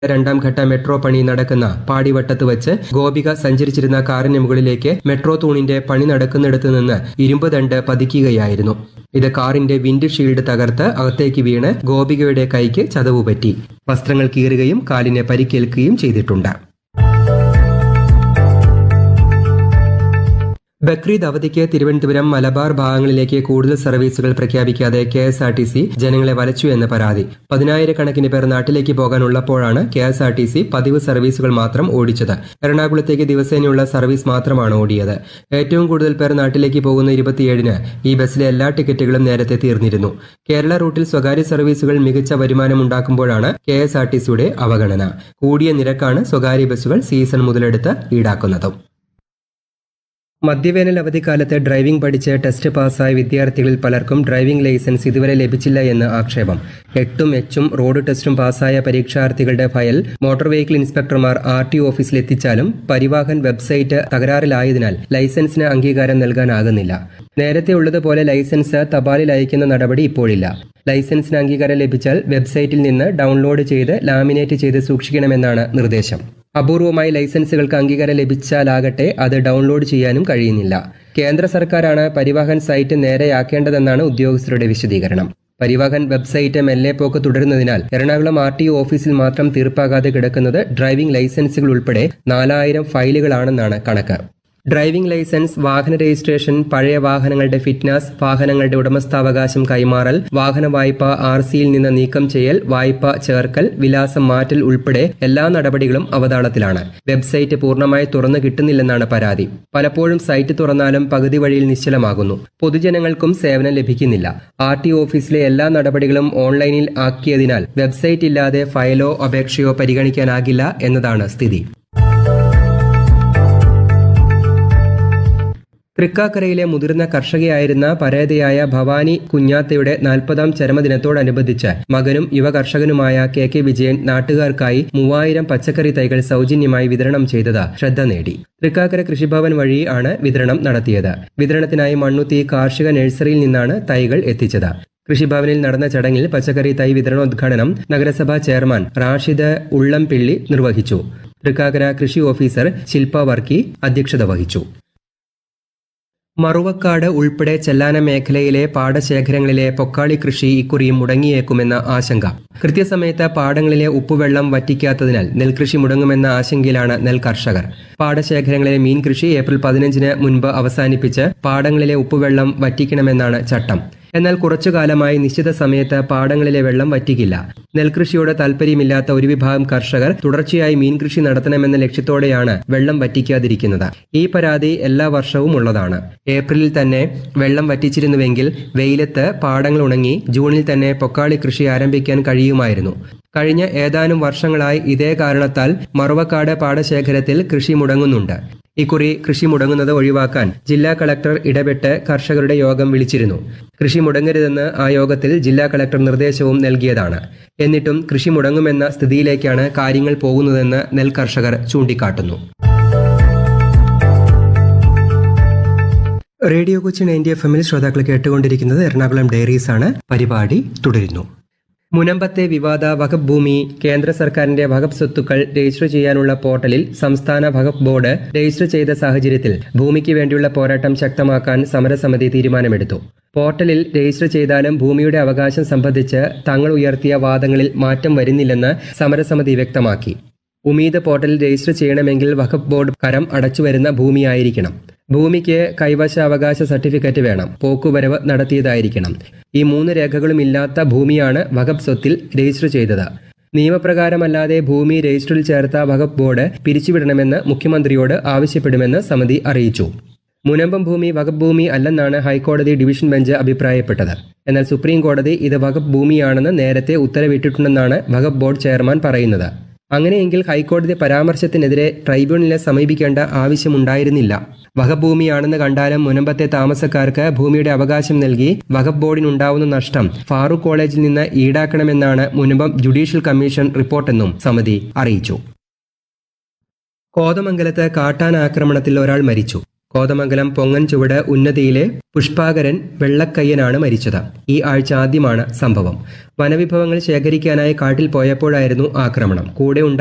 രണ്ടാം ഘട്ട മെട്രോ പണി നടക്കുന്ന പാടിവട്ടത്ത് വച്ച് ഗോപിക സഞ്ചരിച്ചിരുന്ന കാറിന് മുകളിലേക്ക് മെട്രോ തൂണിന്റെ പണി നടക്കുന്നിടത്ത് നിന്ന് ഇരുമ്പ് ദണ്ട് പതിക്കുകയായിരുന്നു. ഇത് കാറിന്റെ വിൻഡ് ഷീൽഡ് തകർത്ത് അകത്തേക്ക് വീണ് ഗോപികയുടെ കൈക്ക് ചതവുപറ്റി. വസ്ത്രങ്ങൾ കീറുകയും കാലിന് പരിക്കേൽക്കുകയും ചെയ്തിട്ടുണ്ട്. ബക്രീദ് അവധിക്ക് തിരുവനന്തപുരം മലബാർ ഭാഗങ്ങളിലേക്ക് കൂടുതൽ സർവീസുകൾ പ്രഖ്യാപിക്കാതെ KSRTC ജനങ്ങളെ വലച്ചു എന്ന പരാതി. 10,000-കണക്കിന് പേർ നാട്ടിലേക്ക് പോകാനുള്ളപ്പോഴാണ് KSRTC പതിവ് സർവീസുകൾ മാത്രം ഓടിച്ചത്. എറണാകുളത്തേക്ക് ദിവസേനയുള്ള സർവീസ് മാത്രമാണ് ഓടിയത്. ഏറ്റവും കൂടുതൽ പേർ നാട്ടിലേക്ക് പോകുന്ന 27-ന് ഈ ബസ്സിലെ എല്ലാ ടിക്കറ്റുകളും നേരത്തെ തീർന്നിരുന്നു. കേരള റൂട്ടിൽ സ്വകാര്യ സർവീസുകൾ മികച്ച വരുമാനമുണ്ടാക്കുമ്പോഴാണ് KSRTCയുടെ അവഗണന. കൂടിയ നിരക്കാണ് സ്വകാര്യ ബസ്സുകൾ സീസൺ മുതലെടുത്ത് ഈടാക്കുന്നതും. മധ്യവേനൽ അവധിക്കാലത്ത് ഡ്രൈവിംഗ് പഠിച്ച് ടെസ്റ്റ് പാസ്സായ വിദ്യാർത്ഥികളിൽ പലർക്കും ഡ്രൈവിംഗ് ലൈസൻസ് ഇതുവരെ ലഭിച്ചില്ല എന്ന് ആക്ഷേപം. 8ഉം H-ഉം റോഡ് ടെസ്റ്റും പാസ്സായ പരീക്ഷാർത്ഥികളുടെ file motor vehicle ഇൻസ്പെക്ടർമാർ RTO ഓഫീസിലെത്തിച്ചാലും Parivahan website തകരാറിലായതിനാൽ ലൈസൻസിന് അംഗീകാരം നൽകാനാകുന്നില്ല. നേരത്തെ ഉള്ളതുപോലെ ലൈസൻസ് തപാലിൽ അയക്കുന്ന നടപടി ഇപ്പോഴില്ല. ലൈസൻസിന് അംഗീകാരം ലഭിച്ചാൽ വെബ്സൈറ്റിൽ നിന്ന് ഡൗൺലോഡ് ചെയ്ത് ലാമിനേറ്റ് ചെയ്ത് സൂക്ഷിക്കണമെന്നാണ് നിർദ്ദേശം. അപൂർവമായി ലൈസൻസുകൾക്ക് അംഗീകാരം ലഭിച്ചാലാകട്ടെ അത് ഡൗൺലോഡ് ചെയ്യാനും കഴിയുന്നില്ല. കേന്ദ്ര സർക്കാരാണ് പരിവാഹൻ സൈറ്റ് നേരെയാക്കേണ്ടതെന്നാണ് ഉദ്യോഗസ്ഥരുടെ വിശദീകരണം. പരിവാഹൻ വെബ്സൈറ്റ് മെല്ലെ പോക്ക് തുടരുന്നതിനാൽ എറണാകുളം RTO ഓഫീസിൽ മാത്രം തീർപ്പാകാതെ കിടക്കുന്നത് ഡ്രൈവിംഗ് ലൈസൻസുകൾ ഉൾപ്പെടെ 4,000 ഫയലുകളാണെന്നാണ് കണക്ക്. ഡ്രൈവിംഗ് ലൈസൻസ്, വാഹന രജിസ്ട്രേഷൻ, പഴയ വാഹനങ്ങളുടെ ഫിറ്റ്നസ്, വാഹനങ്ങളുടെ ഉടമസ്ഥാവകാശം കൈമാറൽ, വാഹന വായ്പ RCയിൽ നിന്ന് നീക്കം ചെയ്യൽ, വായ്പ ചേർക്കൽ, വിലാസം മാറ്റൽ ഉൾപ്പെടെ എല്ലാ നടപടികളും അവതാളത്തിലാണ്. വെബ്സൈറ്റ് പൂർണ്ണമായി തുറന്നു കിട്ടുന്നില്ലെന്നാണ് പരാതി. പലപ്പോഴും സൈറ്റ് തുറന്നാലും പകുതി വഴിയിൽ നിശ്ചലമാകുന്നു. പൊതുജനങ്ങൾക്കും സേവനം ലഭിക്കുന്നില്ല. RTO ഓഫീസിലെ എല്ലാ നടപടികളും ഓൺലൈനിൽ ആക്കിയതിനാൽ വെബ്സൈറ്റ് ഇല്ലാതെ ഫയലോ അപേക്ഷയോ പരിഗണിക്കാനാകില്ല എന്നതാണ് സ്ഥിതി. തൃക്കാക്കരയിലെ മുതിർന്ന കർഷകയായിരുന്ന പരേതയായ ഭവാനി കുഞ്ഞാത്തയുടെ 40ാം ചരമദിനത്തോടനുബന്ധിച്ച് മകനും യുവ കർഷകനുമായ KK വിജയൻ നാട്ടുകാർക്കായി 3000 പച്ചക്കറി തൈകൾ സൗജന്യമായി വിതരണം ചെയ്തത് ശ്രദ്ധ നേടി. തൃക്കാക്കര കൃഷിഭവൻ വഴി ആണ് വിതരണം നടത്തിയത്. വിതരണത്തിനായി മണ്ണുത്തി കാർഷിക നഴ്സറിയിൽ നിന്നാണ് തൈകൾ എത്തിച്ചത്. കൃഷിഭവനിൽ നടന്ന ചടങ്ങിൽ പച്ചക്കറി തൈ വിതരണോദ്ഘാടനം നഗരസഭാ ചെയർമാൻ റാഷിദ് ഉള്ളംപിള്ളി നിർവഹിച്ചു. തൃക്കാക്കര കൃഷി ഓഫീസർ ശില്പ വർക്കി അധ്യക്ഷത വഹിച്ചു. മറുവക്കാട് ഉൾപ്പെടെ ചെല്ലാന മേഖലയിലെ പാടശേഖരങ്ങളിലെ പൊക്കാളി കൃഷി ഇക്കുറിയും മുടങ്ങിയേക്കുമെന്ന ആശങ്ക. കൃത്യസമയത്ത് പാടങ്ങളിലെ ഉപ്പുവെള്ളം വറ്റിക്കാത്തതിനാൽ നെൽകൃഷി മുടങ്ങുമെന്ന ആശങ്കയിലാണ് നെൽ കർഷകർ. പാടശേഖരങ്ങളിലെ മീൻ കൃഷി ഏപ്രിൽ 15-ന് മുൻപ് അവസാനിപ്പിച്ച് പാടങ്ങളിലെ ഉപ്പുവെള്ളം വറ്റിക്കണമെന്നാണ് ചട്ടം. എന്നാൽ കുറച്ചുകാലമായി നിശ്ചിത സമയത്ത് പാടങ്ങളിലെ വെള്ളം വറ്റിക്കില്ല. നെൽകൃഷിയോട് താൽപര്യമില്ലാത്ത ഒരു വിഭാഗം കർഷകർ തുടർച്ചയായി മീൻകൃഷി നടത്തണമെന്ന ലക്ഷ്യത്തോടെയാണ് വെള്ളം വറ്റിക്കാതിരിക്കുന്നത്. ഈ പരാതി എല്ലാ വർഷവും ഉള്ളതാണ്. ഏപ്രിലിൽ തന്നെ വെള്ളം വറ്റിച്ചിരുന്നുവെങ്കിൽ വെയിലത്ത് പാടങ്ങൾ ഉണങ്ങി ജൂണിൽ തന്നെ പൊക്കാളി കൃഷി ആരംഭിക്കാൻ കഴിയുമായിരുന്നു. കഴിഞ്ഞ ഏതാനും വർഷങ്ങളായി ഇതേ കാരണത്താൽ മറുവക്കാട് പാടശേഖരത്തിൽ കൃഷി മുടങ്ങുന്നുണ്ട്. ഇക്കുറി കൃഷി മുടങ്ങുന്നത് ഒഴിവാക്കാൻ ജില്ലാ കളക്ടർ ഇടപെട്ട് കർഷകരുടെ യോഗം വിളിച്ചിരുന്നു. കൃഷി മുടങ്ങരുതെന്ന് ആ യോഗത്തിൽ ജില്ലാ കളക്ടർ നിർദ്ദേശവും നൽകിയതാണ്. എന്നിട്ടും കൃഷി മുടങ്ങുമെന്ന സ്ഥിതിയിലേക്കാണ് കാര്യങ്ങൾ പോകുന്നതെന്ന് നെൽ കർഷകർ ചൂണ്ടിക്കാട്ടുന്നു. റേഡിയോ കൊച്ചി 90 FM ശ്രോതാക്കൾ കേട്ടുകൊണ്ടിരിക്കുന്നത് എറണാകുളം ഡയറീസ് ആണ്. പരിപാടി തുടരുന്നു. മുനമ്പത്തെ വിവാദ വഖഫ് ഭൂമി കേന്ദ്ര സർക്കാരിന്റെ വഖഫ് സ്വത്തുക്കൾ രജിസ്റ്റർ ചെയ്യാനുള്ള പോർട്ടലിൽ സംസ്ഥാന വഖഫ് ബോർഡ് രജിസ്റ്റർ ചെയ്ത സാഹചര്യത്തിൽ ഭൂമിക്ക് വേണ്ടിയുള്ള പോരാട്ടം ശക്തമാക്കാൻ സമരസമിതി തീരുമാനമെടുത്തു. പോർട്ടലിൽ രജിസ്റ്റർ ചെയ്താലും ഭൂമിയുടെ അവകാശം സംബന്ധിച്ച് തങ്ങൾ ഉയർത്തിയ വാദങ്ങളിൽ മാറ്റം വരുന്നില്ലെന്ന് സമരസമിതി വ്യക്തമാക്കി. ഉമീദ് പോർട്ടലിൽ രജിസ്റ്റർ ചെയ്യണമെങ്കിൽ വഖഫ് ബോർഡ് കരം അടച്ചുവരുന്ന ഭൂമിയായിരിക്കണം. ഭൂമിക്ക് കൈവശാവകാശ സർട്ടിഫിക്കറ്റ് വേണം. പോക്കുവരവ് നടത്തിയതായിരിക്കണം. ഈ 3 രേഖകളും ഇല്ലാത്ത ഭൂമിയാണ് വഖഫ് സ്വത്തിൽ രജിസ്റ്റർ ചെയ്തത്. നിയമപ്രകാരമല്ലാതെ ഭൂമി രജിസ്റ്ററിൽ ചേർത്ത വഖഫ് ബോർഡ് പിരിച്ചുവിടണമെന്ന് മുഖ്യമന്ത്രിയോട് ആവശ്യപ്പെടുമെന്ന് സമിതി അറിയിച്ചു. മുനമ്പം ഭൂമി വഖഫ് ഭൂമി അല്ലെന്നാണ് ഹൈക്കോടതി ഡിവിഷൻ ബെഞ്ച് അഭിപ്രായപ്പെട്ടത്. എന്നാൽ സുപ്രീം കോടതി ഇത് വഖഫ് ഭൂമിയാണെന്ന് നേരത്തെ ഉത്തരവിട്ടിട്ടുണ്ടെന്നാണ് വഖഫ് ബോർഡ് ചെയർമാൻ പറയുന്നത്. അങ്ങനെയെങ്കിൽ ഹൈക്കോടതി പരാമർശത്തിനെതിരെ ട്രൈബ്യൂണലിനെ സമീപിക്കേണ്ട ആവശ്യമുണ്ടായിരുന്നില്ല. വഖഫ് ഭൂമിയാണെന്ന് കണ്ടാലും മുനമ്പത്തെ താമസക്കാർക്ക് ഭൂമിയുടെ അവകാശം നൽകി വഖഫ് ബോർഡിനുണ്ടാവുന്ന നഷ്ടം ഫാറൂഖ് കോളേജിൽ നിന്ന് ഈടാക്കണമെന്നാണ് മുനമ്പം ജുഡീഷ്യൽ കമ്മീഷൻ റിപ്പോർട്ടെന്നും സമിതി അറിയിച്ചു. കോതമംഗലത്ത് കാട്ടാന ആക്രമണത്തിൽ ഒരാൾ മരിച്ചു. കോതമംഗലം പൊങ്ങൻചുവട് ഉന്നതിയിലെ പുഷ്പാകരൻ വെള്ളക്കയ്യനാണ് മരിച്ചത്. ഈ ആഴ്ച ആദ്യമാണ് സംഭവം. വനവിഭവങ്ങൾ ശേഖരിക്കാനായി കാട്ടിൽ പോയപ്പോഴായിരുന്നു ആക്രമണം. കൂടെ